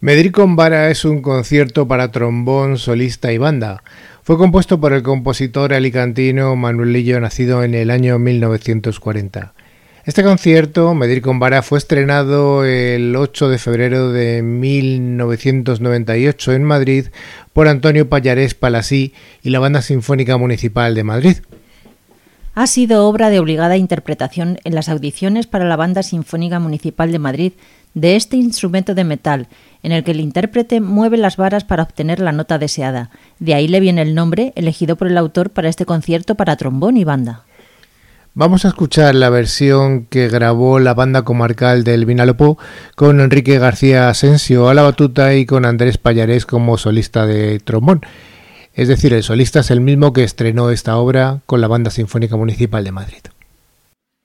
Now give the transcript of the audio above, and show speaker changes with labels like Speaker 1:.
Speaker 1: Medrí con vara es un concierto para trombón, solista y banda. Fue compuesto por el compositor alicantino Manuel Lillo, nacido en el año 1940. Este concierto, Medrí con vara, fue estrenado el 8 de febrero de 1998 en Madrid por Antonio Pallarés Palasí y la Banda Sinfónica Municipal de Madrid.
Speaker 2: Ha sido obra de obligada interpretación en las audiciones para la Banda Sinfónica Municipal de Madrid de este instrumento de metal, en el que el intérprete mueve las varas para obtener la nota deseada. De ahí le viene el nombre elegido por el autor para este concierto para trombón y banda.
Speaker 1: Vamos a escuchar la versión que grabó la Banda Comarcal del Vinalopó con Enrique García Asensio a la batuta y con Andrés Pallarés como solista de trombón. Es decir, el solista es el mismo que estrenó esta obra con la Banda Sinfónica Municipal de Madrid.